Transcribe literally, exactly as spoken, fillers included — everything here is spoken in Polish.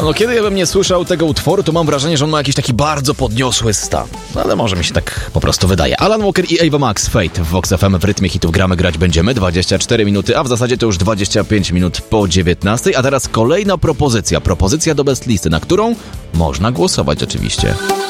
No kiedy ja bym nie słyszał tego utworu, to mam wrażenie, że on ma jakiś taki bardzo podniosły stan. No ale może mi się tak po prostu wydaje. Alan Walker i Ava Max, Fate w Vox F M w rytmie hitów gramy, grać będziemy. dwadzieścia cztery minuty, a w zasadzie to już dwadzieścia pięć minut po dziewiętnastej. A teraz kolejna propozycja. Propozycja do best listy, na którą można głosować oczywiście.